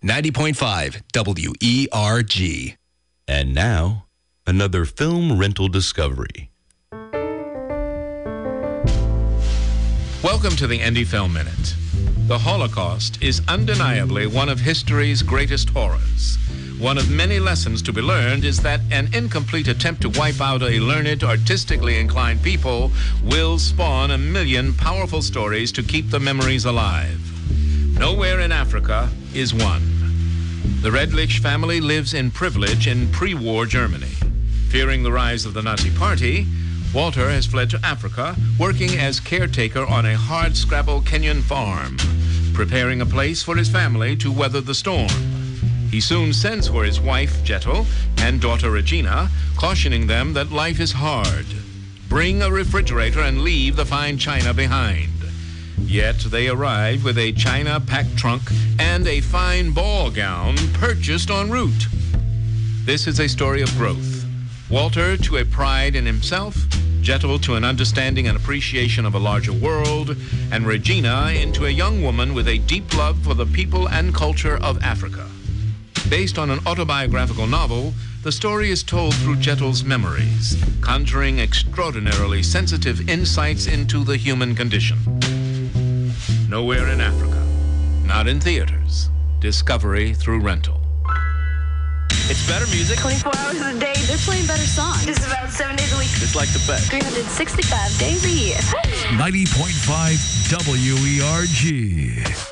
90.5 WERG. And now, another film rental discovery. Welcome to the Indie Film Minute. The Holocaust is undeniably one of history's greatest horrors. One of many lessons to be learned is that an incomplete attempt to wipe out a learned, artistically inclined people will spawn a million powerful stories to keep the memories alive. Nowhere in Africa is one. The Redlich family lives in privilege in pre-war Germany. Fearing the rise of the Nazi Party, Walter has fled to Africa, working as caretaker on a hard-scrabble Kenyan farm, preparing a place for his family to weather the storm. He soon sends for his wife, Jettel, and daughter, Regina, cautioning them that life is hard. Bring a refrigerator and leave the fine china behind. Yet they arrive with a china-packed trunk and a fine ball gown purchased en route. This is a story of growth. Walter to a pride in himself, Jettel to an understanding and appreciation of a larger world, and Regina into a young woman with a deep love for the people and culture of Africa. Based on an autobiographical novel, the story is told through Jettel's memories, conjuring extraordinarily sensitive insights into the human condition. Nowhere in Africa, not in theaters. Discovery through rental. It's better music. 24 hours a day. They're playing better songs. Just about 7 days a week. It's like the best. 365 days a year. 90.5 WERG.